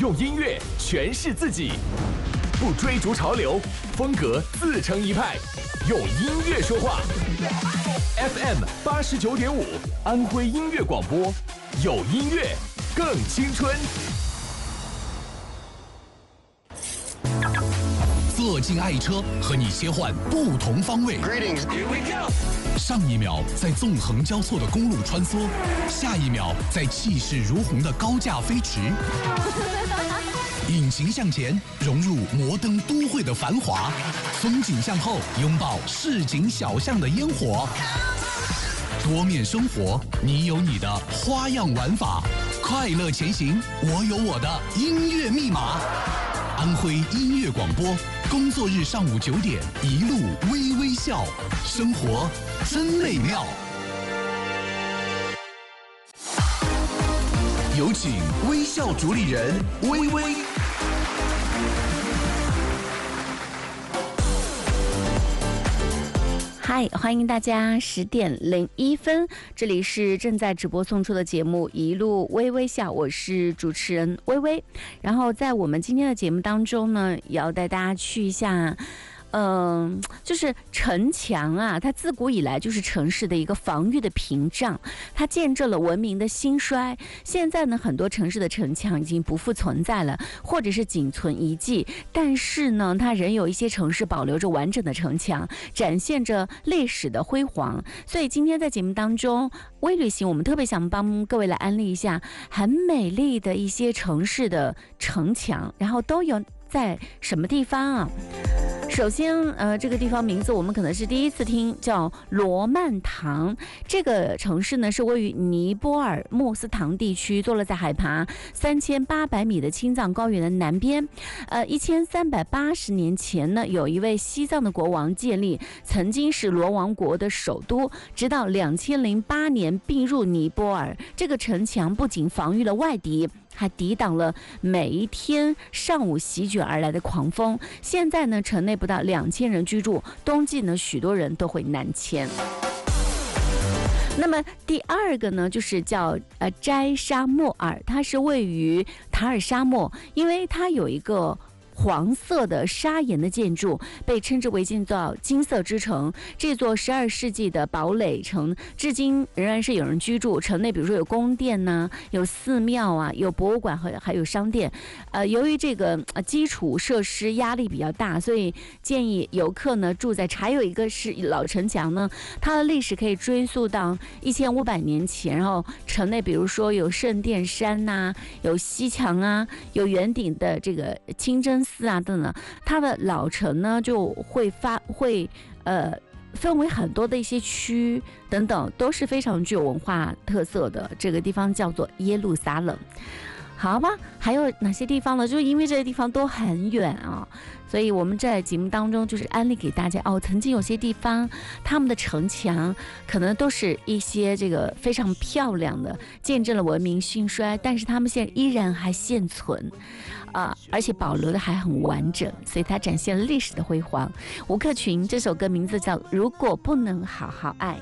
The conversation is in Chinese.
用音乐诠释自己，不追逐潮流，风格自成一派，用音乐说话。FM 89.5，安徽音乐广播，有音乐更青春。 坐进爱车，和你切换不同方位。 Greetings, here we go. 上一秒在纵横交错的公路穿梭，下一秒在气势如虹的高架飞驰。引擎向前，融入摩登都会的繁华；风景向后，拥抱市井小巷的烟火。多面生活，你有你的花样玩法。快乐前行，我有我的音乐密码。安徽音乐广播，工作日上午9点，一路微微笑，生活真美妙。有请微笑主理人微微。 嗨，欢迎大家10点01分，这里是正在直播送出的节目一路微微笑，我是主持人微微。然后在我们今天的节目当中呢，也要带大家去一下就是城墙啊，它自古以来就是城市的一个防御的屏障，它见证了文明的兴衰。现在呢，很多城市的城墙已经不复存在了，或者是仅存遗迹，但是呢，它仍有一些城市保留着完整的城墙，展现着历史的辉煌。所以今天在节目当中，微旅行我们特别想帮各位来安利一下很美丽的一些城市的城墙，然后都有在什么地方啊？首先，这个地方名字我们可能是第一次听，叫罗曼堂。这个城市呢是位于尼泊尔莫斯堂地区，坐落在海拔3800米的青藏高原的南边。1380年前呢，有一位西藏的国王建立，曾经是罗王国的首都，直到2008年并入尼泊尔。这个城墙不仅防御了外敌，还抵挡了每一天上午席卷而来的狂风。现在呢，城内不到2000人居住，冬季呢，许多人都会南迁。那么第二个呢，就是叫斋沙莫尔，它是位于塔尔沙漠，因为它有一个黄色的砂岩的建筑，被称之为建造金色之城。这座12世纪的堡垒城至今仍然是有人居住，城内比如说有宫殿呐，有寺庙啊，有博物馆和还有商店。由于这个基础设施压力比较大，所以建议游客呢住在。还有一个是老城墙呢，它的历史可以追溯到1500年前，然后城内比如说有圣殿山呐，有西墙啊，有圆顶的这个清真寺啊等等，它的老城呢就会分为很多的一些区等等，都是非常具有文化特色的。这个地方叫做耶路撒冷。好吧，还有哪些地方呢？就因为这些地方都很远啊，所以我们在节目当中就是安利给大家哦。曾经有些地方，他们的城墙可能都是一些这个非常漂亮的，见证了文明兴衰，但是他们现在依然还现存，而且保留的还很完整，所以它展现了历史的辉煌。吴克群这首歌名字叫《如果不能好好爱》。